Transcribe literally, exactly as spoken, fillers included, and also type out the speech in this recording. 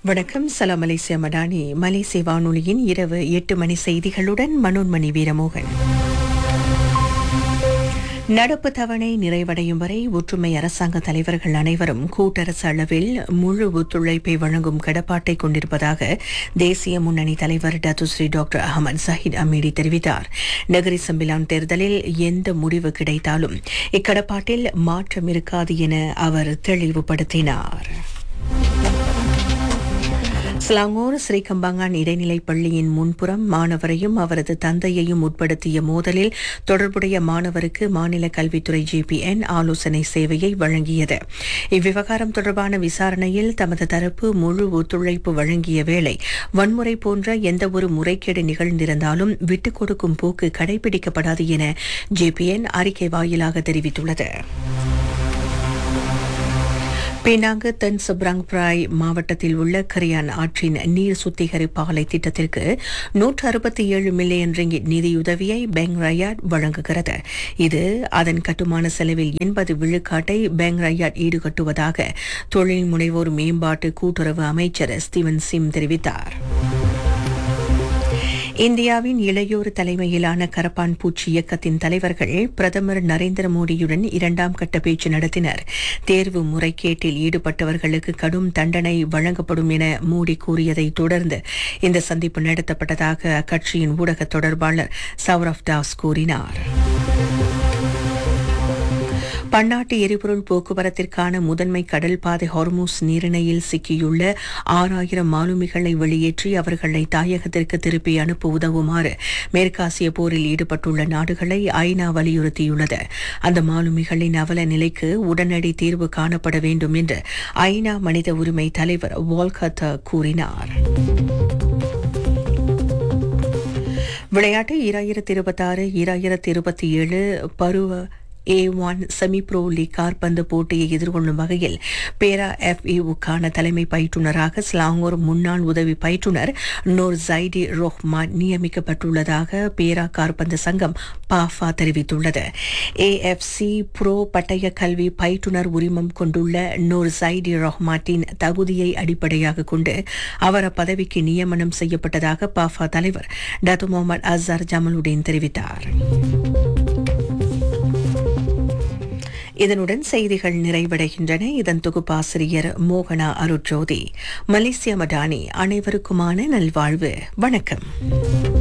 வணக்கம். சலாம் மலேசியா மடானி. மலேசிய வானொலியின் இரவு எட்டு மணி செய்திகளுடன் மனோன்மணி வீரமோகன். நடப்பு தவணை நிறைவடையும் வரை ஒற்றுமை அரசாங்க தலைவர்கள் அனைவரும் கூட்டரசு அளவில் முழு ஒத்துழைப்பை வழங்கும் கடப்பாட்டை கொண்டிருப்பதாக தேசிய முன்னணி தலைவர் டத்துஸ்ரீ டாக்டர் அகமது சஹித் அமீடி தெரிவித்தார். நகரி சம்பிலான் தேர்தலில் எந்த முடிவு கிடைத்தாலும் இக்கடப்பாட்டில் மாற்றம் இருக்காது என அவர் தெளிவுபடுத்தினார். ஸ்லாங்கூர் ஸ்ரீகம்பாங்கான் இடைநிலைப் பள்ளியின் முன்புறம் மாணவரையும் அவரது தந்தையையும் உட்படுத்திய மோதலில் தொடர்புடைய மாணவருக்கு மாநில கல்வித்துறை ஜிபிஎன் ஆலோசனை சேவையை வழங்கியது. இவ்விவகாரம் தொடர்பான விசாரணையில் தமது தரப்பு முழு ஒத்துழைப்பு வழங்கிய வேளை வன்முறை போன்ற எந்தவொரு முறைகேடு நிகழ்ந்திருந்தாலும் விட்டுக் கொடுக்கும் போக்கு கடைபிடிக்கப்படாது என ஜிபிஎன் அறிக்கை வாயிலாக தெரிவித்துள்ளது. பேனாங்கு தென் சப்ராங் பிராய் மாவட்டத்தில் உள்ள கரியான் ஆற்றின் நீர் சுத்திகரிப்பு ஆலை திட்டத்திற்கு நூற்று அறுபத்தி ஏழு மில்லியன் ரிங்கிட் நிதியுதவியை பேங்க் ரயாட் வழங்குகிறது. இது அதன் கட்டுமான செலவில் எண்பது விழுக்காட்டை பேங்க் ரயாட் ஈடுகட்டுவதாக தொழில் முனைவோர் மேம்பாட்டு கூட்டுறவு அமைச்சர் ஸ்டீவன் சிம் தெரிவித்தார். இந்தியாவின் இளையோர் தலைமையிலான கரப்பான் பூச்சி இயக்கத்தின் தலைவர்கள் பிரதமர் நரேந்திர மோடியுடன் இரண்டாம் கட்ட பேச்சு நடத்தினர். தேர்வு முறைகேட்டில் ஈடுபட்டவர்களுக்கு கடும் தண்டனை வழங்கப்படும் என மோடி கூறியதை தொடர்ந்து இந்த சந்திப்பு நடத்தப்பட்டதாக அக்கட்சியின் ஊடக தொடர்பாளர் சௌரவ் தாஸ் கூறினார். பன்னாட்டு எரிபொருள் போக்குவரத்திற்கான முதன்மை கடல் பாதை ஹார்மூஸ் நீரிணையில் சிக்கியுள்ள ஆறாயிரம் மாலுமிகளை வெளியேற்றி அவர்களை தாயகத்திற்கு திருப்பி அனுப்ப உதவுமாறு மேற்காசிய போரில் ஈடுபட்டுள்ள நாடுகளை ஐநா வலியுறுத்தியுள்ளது. அந்த மாலுமிகளின் அவல நிலைக்கு உடனடி தீர்வு காணப்பட வேண்டும் என்று ஐநா மனித உரிமை தலைவர் வால்கர் கூறினார். விளையாட்டு இரண்டாயிரத்தி இருபத்தி ஆறு இரண்டாயிரத்தி இருபத்தி ஏழு பருவ ஏ ஒன் செமி புரோ லீக் காற்பந்து போட்டியை எதிர்கொள்ளும் வகையில் பேரா எஃப்ஏவுக்கான தலைமை பயிற்றுநராக ஸ்லாங்கூர் முன்னாள் உதவி பயிற்றுநர் நூர் ஜைடி ரோஹ்மான் நியமிக்கப்பட்டுள்ளதாக பேரா காற்பந்து சங்கம் பாஃபா தெரிவித்துள்ளது. ஏஎஃப்சி புரோ பட்டய கல்வி பயிற்றுநர் உரிமம் கொண்டுள்ள நூர் ஜைடி ரோஹ்மாட்டின் தகுதியை அடிப்படையாக கொண்டு அவர் அப்பதவிக்கு நியமனம் செய்யப்பட்டதாக பாஃபா தலைவர் டத்து முகமது அசார் ஜமலுடன் தெரிவித்தார். இதனுடன் செய்திகள் நிறைவடைகின்றன. இதன் தொகுப்பாசிரியர் மோகனா அருட்ஜோதி. மலேசியா மடானி. அனைவருக்குமான நல்வாழ்வு. வணக்கம்.